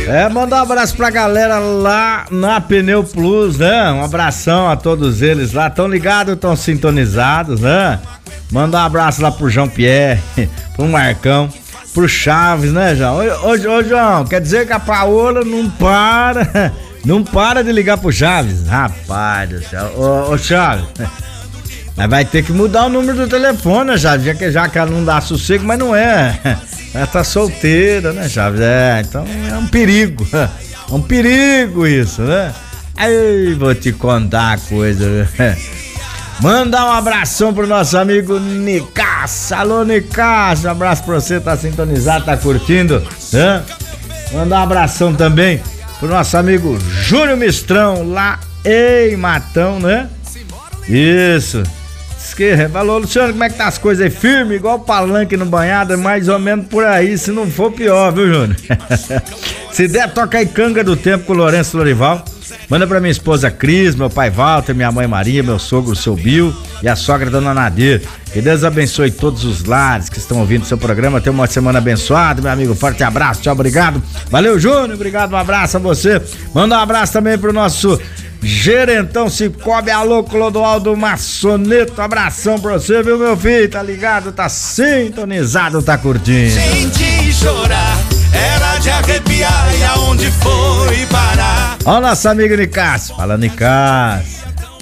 Mandar um abraço pra galera lá na Pneu Plus, né? Um abração a todos eles lá, tão ligados, tão sintonizados, né? Mandar um abraço lá pro João Pierre, pro Marcão, pro Chaves, né, João? Ô, João, quer dizer que a Paola não para de ligar pro Chaves? Rapaz do céu, ô Chaves, mas vai ter que mudar o número do telefone, né, Chaves? Já que ela não dá sossego, mas não é. Ela tá solteira, né, Chaves? Então é um perigo. É um perigo isso, né? Aí, vou te contar a coisa. Mandar um abração pro nosso amigo Nicasso. Alô, Nicasso, um abraço pra você, tá sintonizado, tá curtindo, né? Mandar um abração também pro nosso amigo Júnior Mistrão, lá em Matão, né? Isso. Falou, Luciano, como é que tá as coisas aí? Firme, igual palanque no banhado, mais ou menos por aí, se não for pior, viu, Júnior? Se der, toca aí Canga do Tempo com o Lourenço Lorival. Manda pra minha esposa Cris, meu pai Walter, minha mãe Maria, meu sogro, seu Bill e a sogra Dona Nadir. Que Deus abençoe todos os lares que estão ouvindo o seu programa. Tenha uma semana abençoada, meu amigo. Forte abraço, tchau, obrigado. Valeu, Júnior, obrigado, um abraço a você. Manda um abraço também pro nosso Gerentão Cicobi, alô, Clodoaldo Maçoneto, abração pra você, viu, meu filho? Tá ligado, tá sintonizado, tá curtindo. Gente chorar, era de arrepiar, e aonde foi parar? Ó, nosso amigo Nicasso, fala, Nicasso.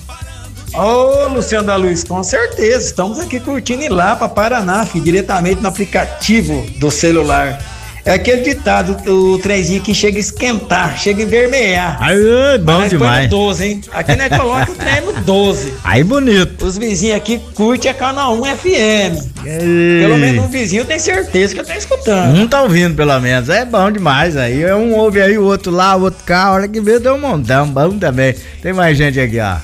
Ô, Luciano da Luz, com certeza, estamos aqui curtindo ir lá pra Paraná, filho, diretamente no aplicativo do celular. É aquele ditado, o trenzinho que chega a esquentar, chega a envermelhar. Aí, bom mas demais. Põe no 12, hein? Aqui nós coloca o trem no 12. Aí, bonito. Os vizinhos aqui curtem a Canal 1 FM. Pelo menos um vizinho tem certeza que eu tô escutando. Um tá ouvindo, pelo menos. É bom demais. Aí um ouve aí, o outro lá, o outro cá. A hora que vê, deu um montão. Bom também. Tem mais gente aqui, ó.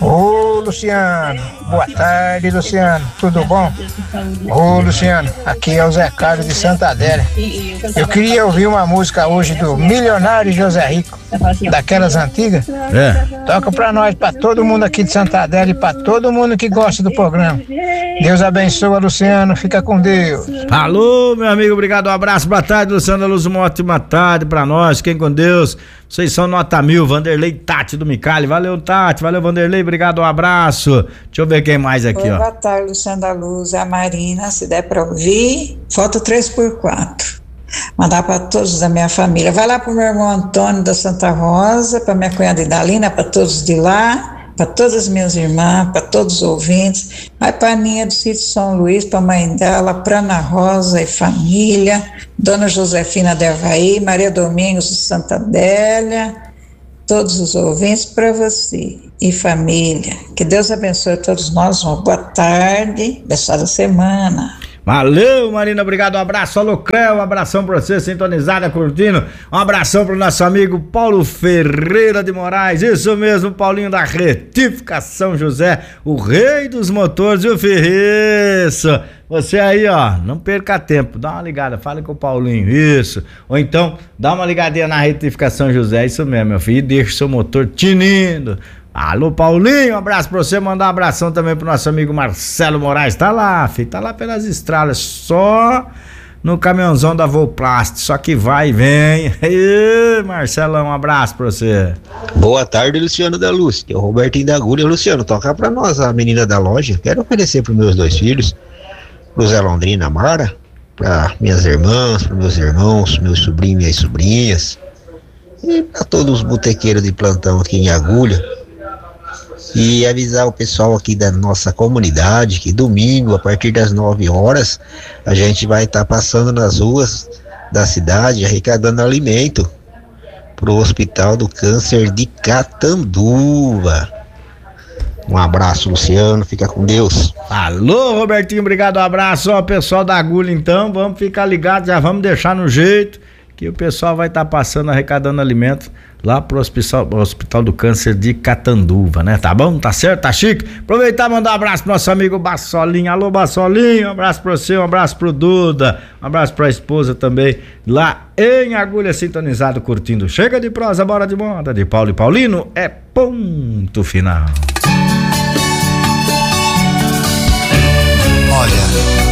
Ô, Luciano. Boa tarde, Luciano. Tudo bom? Ô, Luciano. Aqui é o Zé Carlos de Santa Adélia. Eu queria ouvir uma música hoje do Milionário José Rico, daquelas antigas. Toca pra nós, pra todo mundo aqui de Santa Adélia e pra todo mundo que gosta do programa. Deus abençoe, Luciano, fica com Deus. Alô, meu amigo, obrigado, um abraço, boa tarde, Luciano da Luz, uma ótima tarde pra nós, fiquem com Deus. Vocês são nota 1000, Vanderlei Tati do Micali, valeu Tati, valeu Vanderlei, obrigado, um abraço. Deixa eu ver quem mais aqui, ó. Boa tarde, Luciano da Luz, é a Marina, se der pra ouvir, foto 3x4. Mandar para todos da minha família. Vai lá pro meu irmão Antônio da Santa Rosa, para minha cunhada Idalina, para todos de lá, para todas as minhas irmãs, para todos os ouvintes. Vai para a Aninha do Sítio São Luís, para a mãe dela, para Ana Rosa e família, Dona Josefina de Avaí, Maria Domingos de Santa Adélia, todos os ouvintes, para você e família. Que Deus abençoe a todos nós. Uma boa tarde, abençoada semana. Valeu, Marina, obrigado, um abraço, alô, Cléo, um abração pra você, sintonizada, curtindo, um abração pro nosso amigo Paulo Ferreira de Moraes, isso mesmo, Paulinho da Retificação José, o rei dos motores, viu, Ferreira? Você aí, ó, não perca tempo, dá uma ligada, fala com o Paulinho, isso, ou então, dá uma ligadinha na Retificação José, isso mesmo, meu filho, e deixa o seu motor tinindo. Alô, Paulinho, um abraço pra você, mandar um abração também pro nosso amigo Marcelo Moraes, tá lá, filho, tá lá pelas estradas, só no caminhãozão da Volplast, só que vai e vem. Aí, Marcelão, um abraço pra você. Boa tarde, Luciano da Luz, que é o Robertinho da Agulha. Luciano, toca pra nós a menina da loja, quero oferecer pros meus dois filhos, pro Zé Londrina Mara, pra minhas irmãs, pros meus irmãos, meus sobrinhos e minhas sobrinhas, e pra todos os botequeiros de plantão aqui em Agulha. E avisar o pessoal aqui da nossa comunidade que domingo, a partir das 9 horas, a gente vai estar passando nas ruas da cidade arrecadando alimento para o Hospital do Câncer de Catanduva. Um abraço, Luciano, fica com Deus. Alô, Robertinho, obrigado, um abraço. Ó, pessoal da Agulha, então, vamos ficar ligados, já vamos deixar no jeito que o pessoal vai estar passando, arrecadando alimento lá pro Hospital do Câncer de Catanduva, né? Tá bom? Tá certo? Tá chique? Aproveitar e mandar um abraço pro nosso amigo Bassolinho. Alô, Bassolinho, um abraço pra você, um abraço pro Duda, um abraço pra esposa também, lá em Agulha, sintonizado, curtindo. Chega de prosa, bora de moda, de Paulo e Paulino, é ponto final. Olha,